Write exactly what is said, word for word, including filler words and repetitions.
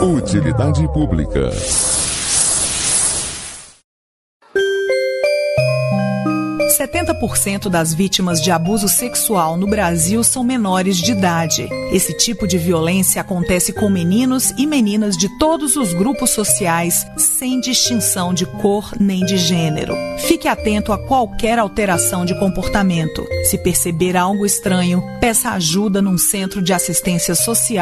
Utilidade pública. setenta por cento das vítimas de abuso sexual no Brasil são menores de idade. Esse tipo de violência acontece com meninos e meninas de todos os grupos sociais, sem distinção de cor nem de gênero. Fique atento a qualquer alteração de comportamento. Se perceber algo estranho, peça ajuda num centro de assistência social